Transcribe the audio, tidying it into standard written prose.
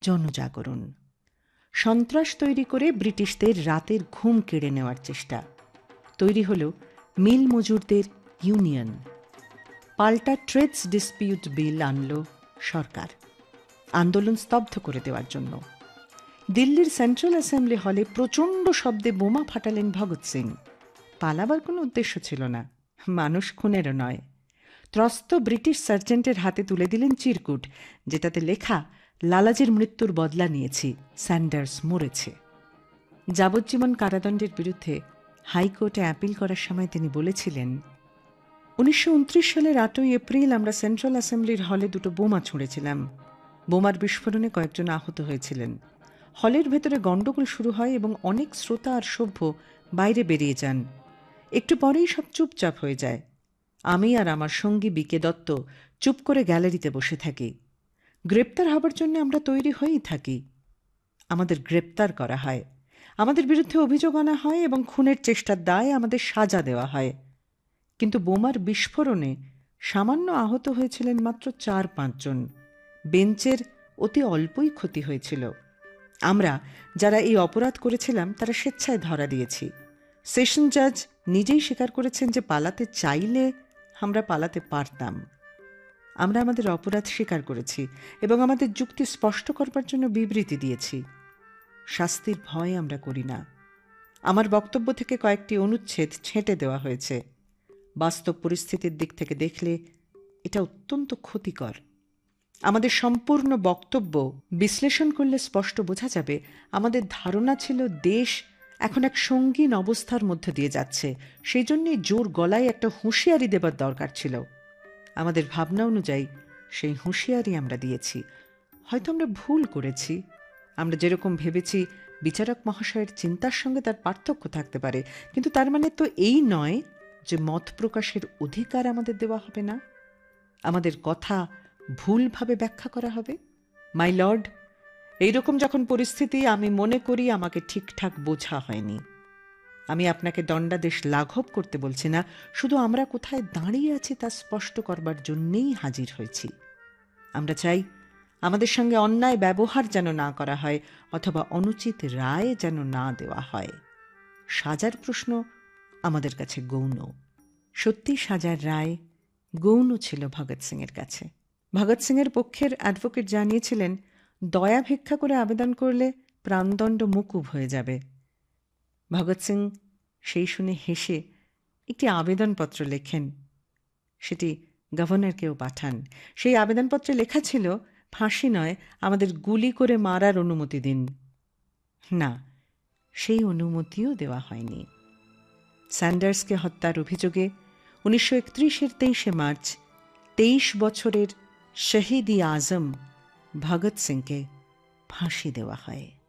জনজাগরণ, সন্ত্রাস তৈরি করে ব্রিটিশদের রাতের ঘুম কেড়ে নেওয়ার চেষ্টা। তৈরি হল মিল মজুরদের ইউনিয়ন। পাল্টা ট্রেডস ডিসপিউট বিল আনল সরকার আন্দোলন স্তব্ধ করে দেওয়ার জন্য। দিল্লির সেন্ট্রাল অ্যাসেম্বলি হলে প্রচণ্ড শব্দে বোমা ফাটালেন ভগৎ সিং। পালাবার কোনো উদ্দেশ্য ছিল না, মানুষ খুনেরও নয়। ত্রস্ত ব্রিটিশ সার্জেন্টের হাতে তুলে দিলেন চিরকুট, যেটাতে লেখা, লালাজির মৃত্যুর বদলা নিয়েছি, স্যান্ডার্স মরেছে। যাবজ্জীবন কারাদণ্ডের বিরুদ্ধে হাইকোর্টে অ্যাপিল করার সময় তিনি বলেছিলেন, 1929 সালের 8ই এপ্রিল আমরা সেন্ট্রাল অ্যাসেম্বলির হলে দুটো বোমা ছুঁড়েছিলাম। বোমার বিস্ফোরণে কয়েকজন আহত হয়েছিলেন। হলের ভেতরে গণ্ডগোল শুরু হয় এবং অনেক শ্রোতা আর সভ্য বাইরে বেরিয়ে যান। একটু পরেই সব চুপচাপ হয়ে যায়। আমি আর আমার সঙ্গী বিকে দত্ত চুপ করে গ্যালারিতে বসে থাকি। গ্রেপ্তার হবার জন্য আমরা তৈরি হয়েই থাকি। আমাদের গ্রেপ্তার করা হয়, আমাদের বিরুদ্ধে অভিযোগ আনা হয় এবং খুনের চেষ্টার দায়ে আমাদের সাজা দেওয়া হয়। কিন্তু বোমার বিস্ফোরণে সামান্য আহত হয়েছিলেন মাত্র 4-5 জন। বেঞ্চের অতি অল্পই ক্ষতি হয়েছিল। আমরা যারা এই অপরাধ করেছিলাম তারা স্বেচ্ছায় ধরা দিয়েছি। সেশন জাজ নিজেই স্বীকার করেছেন যে পালাতে চাইলে আমরা পালাতে পারতাম। আমরা আমাদের অপরাধ স্বীকার করেছি এবং আমাদের যুক্তি স্পষ্ট করবার জন্য বিবৃতি দিয়েছি। শাস্তির ভয় আমরা করি না। আমার বক্তব্য থেকে কয়েকটি অনুচ্ছেদ ছেঁটে দেওয়া হয়েছে। বাস্তব পরিস্থিতির দিক থেকে দেখলে এটা অত্যন্ত ক্ষতিকর। আমাদের সম্পূর্ণ বক্তব্য বিশ্লেষণ করলে স্পষ্ট বোঝা যাবে, আমাদের ধারণা ছিল দেশ এখন এক সঙ্গীন অবস্থার মধ্যে দিয়ে যাচ্ছে, সেই জন্যই জোর গলায় একটা হুঁশিয়ারি দেবার দরকার ছিল। আমাদের ভাবনা অনুযায়ী সেই হুঁশিয়ারি আমরা দিয়েছি। হয়তো আমরা ভুল করেছি। আমরা যেরকম ভেবেছি বিচারক মহাশয়ের চিন্তার সঙ্গে তার পার্থক্য থাকতে পারে, কিন্তু তার মানে তো এই নয় যে মত প্রকাশের অধিকার আমাদের দেওয়া হবে না, আমাদের কথা ভুলভাবে ব্যাখ্যা করা হবে। মাই লর্ড, এইরকম যখন পরিস্থিতি, আমি মনে করি আমাকে ঠিকঠাক বোঝা হয়নি। আমি আপনাকে দণ্ডাদেশ লাঘব করতে বলছি না, শুধু আমরা কোথায় দাঁড়িয়ে আছি তা স্পষ্ট করবার জন্যেই হাজির হয়েছি। আমরা চাই আমাদের সঙ্গে অন্যায় ব্যবহার যেন না করা হয়, অথবা অনুচিত রায় যেন না দেওয়া হয়। সাজার প্রশ্ন আমাদের কাছে গৌণ। সত্যি সাজার রায় গৌণ ছিল ভগৎ সিংয়ের কাছে। ভগৎ সিংয়ের পক্ষের অ্যাডভোকেট জানিয়েছিলেন, দয়া ভিক্ষা করে আবেদন করলে প্রাণদণ্ড মুকুব হয়ে যাবে। ভগৎ সিং সেই শুনে হেসে একটি আবেদনপত্র লেখেন। সেটি গভর্নরকেও পাঠান। সেই আবেদনপত্রে লেখা ছিল, ফাঁসি নয়, আমাদের গুলি করে মারার অনুমতি দিন। না, সেই অনুমতিও দেওয়া হয়নি। স্যান্ডার্সকে হত্যার অভিযোগে 1931-এর 23শে মার্চ 23 বছরের শহীদ-ই-আজম ভগৎ সিংকে ফাঁসি দেওয়া হয়।